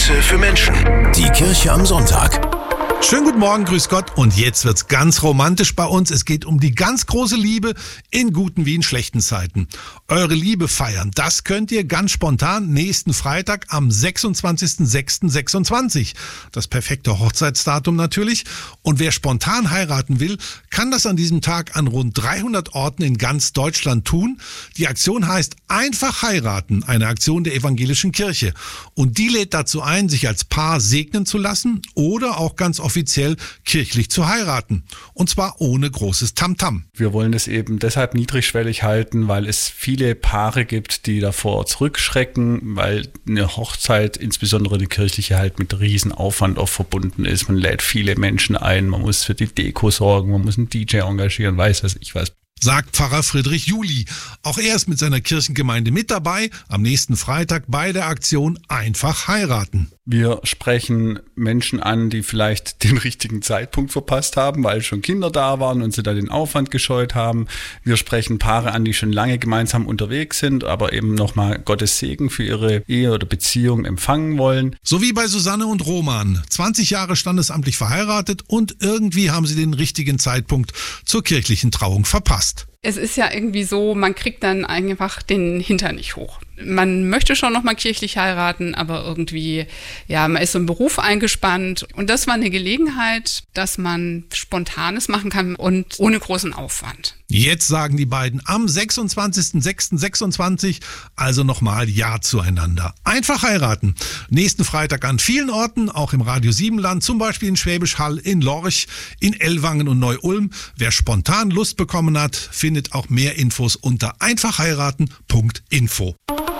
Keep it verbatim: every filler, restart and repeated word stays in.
Grüße für Menschen. Die Kirche am Sonntag. Schönen guten Morgen, grüß Gott. Und jetzt wird's ganz romantisch bei uns. Es geht um die ganz große Liebe in guten wie in schlechten Zeiten. Eure Liebe feiern, das könnt ihr ganz spontan nächsten Freitag am sechsundzwanzigsten sechsten sechsundzwanzig. Das perfekte Hochzeitsdatum natürlich. Und wer spontan heiraten will, kann das an diesem Tag an rund dreihundert Orten in ganz Deutschland tun. Die Aktion heißt Einfach heiraten, eine Aktion der evangelischen Kirche. Und die lädt dazu ein, sich als Paar segnen zu lassen oder auch ganz offiziell kirchlich zu heiraten. Und zwar ohne großes Tamtam. Wir wollen es eben deshalb niedrigschwellig halten, weil es viele Paare gibt, die davor zurückschrecken, weil eine Hochzeit, insbesondere eine kirchliche, halt mit Riesenaufwand oft verbunden ist. Man lädt viele Menschen ein, man muss für die Deko sorgen, man muss einen D J engagieren, weiß was ich was. Sagt Pfarrer Friedrich Juli. Auch er ist mit seiner Kirchengemeinde mit dabei, am nächsten Freitag bei der Aktion Einfach heiraten. Wir sprechen Menschen an, die vielleicht den richtigen Zeitpunkt verpasst haben, weil schon Kinder da waren und sie da den Aufwand gescheut haben. Wir sprechen Paare an, die schon lange gemeinsam unterwegs sind, aber eben nochmal Gottes Segen für ihre Ehe oder Beziehung empfangen wollen. So wie bei Susanne und Roman. zwanzig Jahre standesamtlich verheiratet und irgendwie haben sie den richtigen Zeitpunkt zur kirchlichen Trauung verpasst. Es ist ja irgendwie so, man kriegt dann einfach den Hintern nicht hoch. Man möchte schon noch mal kirchlich heiraten, aber irgendwie, ja, man ist so im Beruf eingespannt. Und das war eine Gelegenheit, dass man Spontanes machen kann und ohne großen Aufwand. Jetzt sagen die beiden am sechsundzwanzigsten sechsten sechsundzwanzig also nochmal Ja zueinander. Einfach heiraten. Nächsten Freitag an vielen Orten, auch im Radio Siebenland, zum Beispiel in Schwäbisch Hall, in Lorch, in Ellwangen und Neu-Ulm. Wer spontan Lust bekommen hat, findet auch mehr Infos unter einfach heiraten punkt info.